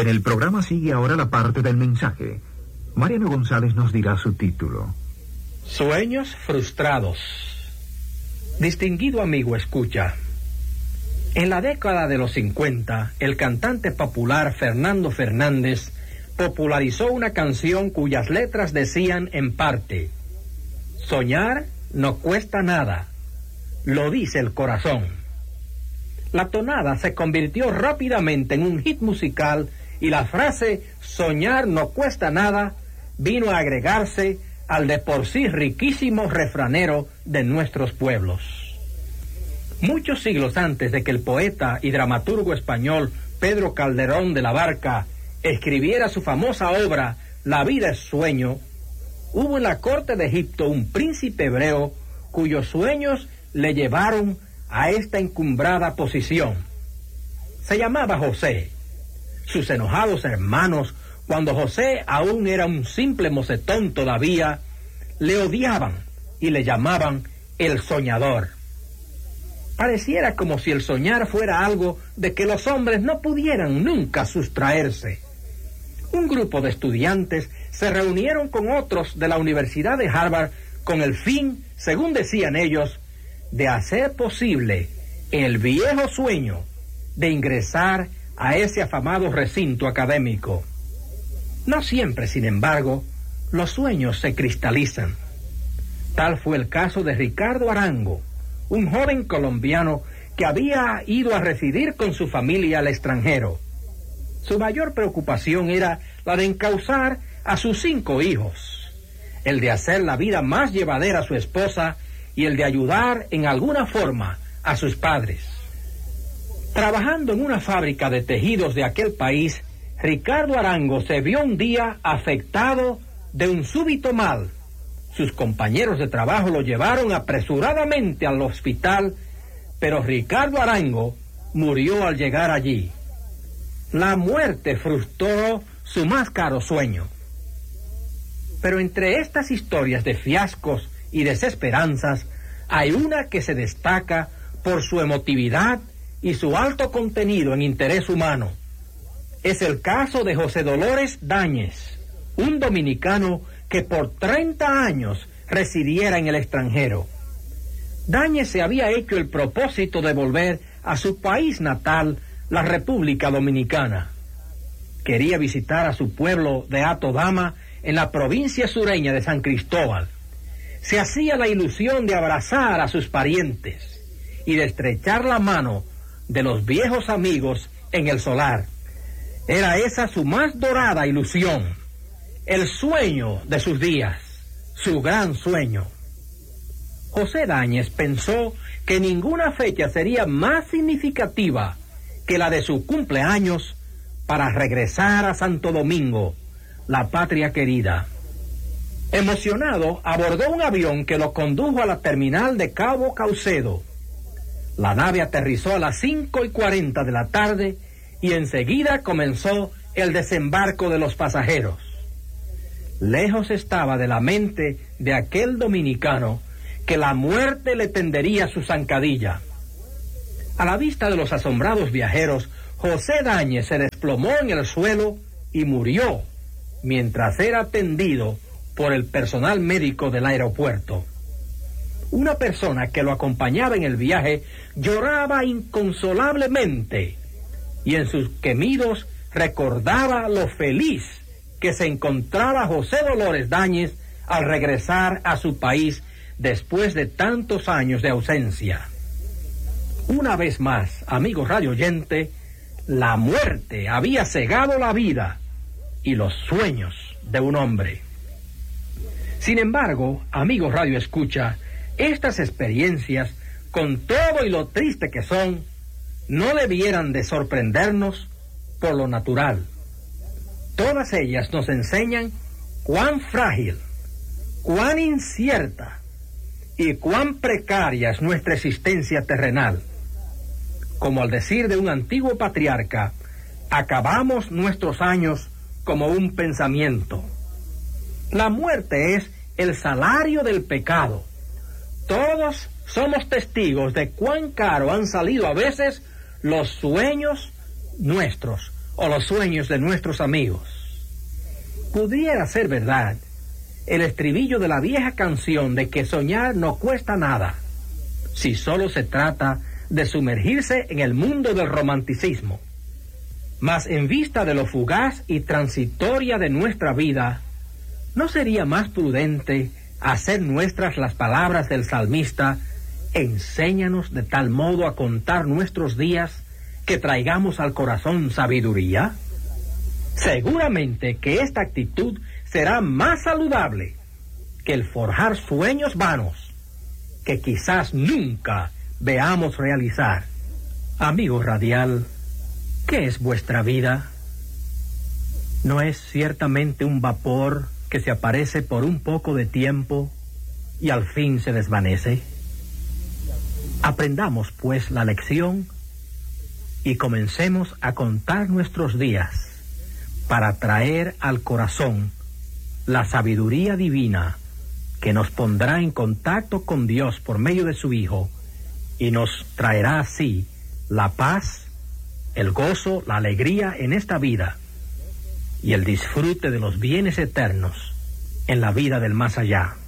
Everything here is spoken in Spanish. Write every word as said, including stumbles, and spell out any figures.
En el programa sigue ahora la parte del mensaje. Mariano González nos dirá su título. Sueños frustrados. Distinguido amigo, escucha. En la década de los cincuenta, el cantante popular Fernando Fernández popularizó una canción cuyas letras decían en parte: soñar no cuesta nada, lo dice el corazón. La tonada se convirtió rápidamente en un hit musical y la frase soñar no cuesta nada vino a agregarse al de por sí riquísimo refranero de nuestros pueblos. Muchos siglos antes de que el poeta y dramaturgo español Pedro Calderón de la Barca escribiera su famosa obra La vida es sueño, hubo en la corte de Egipto un príncipe hebreo cuyos sueños le llevaron a esta encumbrada posición. Se llamaba José. Sus enojados hermanos, cuando José aún era un simple mocetón todavía, le odiaban y le llamaban el soñador. Pareciera como si el soñar fuera algo de que los hombres no pudieran nunca sustraerse. Un grupo de estudiantes se reunieron con otros de la Universidad de Harvard con el fin, según decían ellos, de hacer posible el viejo sueño de ingresar a ese afamado recinto académico. No siempre, sin embargo, los sueños se cristalizan. Tal fue el caso de Ricardo Arango, un joven colombiano que había ido a residir con su familia al extranjero. Su mayor preocupación era la de encauzar a sus cinco hijos, el de hacer la vida más llevadera a su esposa y el de ayudar en alguna forma a sus padres. Trabajando en una fábrica de tejidos de aquel país, Ricardo Arango se vio un día afectado de un súbito mal. Sus compañeros de trabajo lo llevaron apresuradamente al hospital, pero Ricardo Arango murió al llegar allí. La muerte frustró su más caro sueño. Pero entre estas historias de fiascos y desesperanzas, hay una que se destaca por su emotividad y su alto contenido en interés humano. Es el caso de José Dolores Dáñez, un dominicano que por treinta años residiera en el extranjero. Dáñez se había hecho el propósito de volver a su país natal, la República Dominicana. Quería visitar a su pueblo de Hato Dama en la provincia sureña de San Cristóbal. Se hacía la ilusión de abrazar a sus parientes y de estrechar la mano de los viejos amigos en el solar. Era esa su más dorada ilusión, el sueño de sus días, su gran sueño. José Dáñez pensó que ninguna fecha sería más significativa que la de su cumpleaños para regresar a Santo Domingo, la patria querida. Emocionado, abordó un avión que lo condujo a la terminal de Cabo Caucedo. La nave aterrizó a las cinco y cuarenta de la tarde y enseguida comenzó el desembarco de los pasajeros. Lejos estaba de la mente de aquel dominicano que la muerte le tendería su zancadilla. A la vista de los asombrados viajeros, José Dáñez se desplomó en el suelo y murió mientras era atendido por el personal médico del aeropuerto. Una persona que lo acompañaba en el viaje lloraba inconsolablemente y en sus gemidos recordaba lo feliz que se encontraba José Dolores Dáñez al regresar a su país después de tantos años de ausencia. Una vez más, amigo radio oyente, la muerte había cegado la vida y los sueños de un hombre. Sin embargo, amigo radio escucha, estas experiencias, con todo y lo triste que son, no debieran de sorprendernos por lo natural. Todas ellas nos enseñan cuán frágil, cuán incierta y cuán precaria es nuestra existencia terrenal. Como al decir de un antiguo patriarca, acabamos nuestros años como un pensamiento. La muerte es el salario del pecado. Todos somos testigos de cuán caro han salido a veces los sueños nuestros o los sueños de nuestros amigos. Pudiera ser verdad el estribillo de la vieja canción de que soñar no cuesta nada, si solo se trata de sumergirse en el mundo del romanticismo. Mas en vista de lo fugaz y transitoria de nuestra vida, ¿no sería más prudente hacer nuestras las palabras del salmista: enséñanos de tal modo a contar nuestros días que traigamos al corazón sabiduría? Seguramente que esta actitud será más saludable que el forjar sueños vanos que quizás nunca veamos realizar. Amigo radial, ¿qué es vuestra vida? ¿No es ciertamente un vapor que se aparece por un poco de tiempo y al fin se desvanece? Aprendamos pues la lección y comencemos a contar nuestros días para traer al corazón la sabiduría divina que nos pondrá en contacto con Dios por medio de su Hijo y nos traerá así la paz, el gozo, la alegría en esta vida y el disfrute de los bienes eternos en la vida del más allá.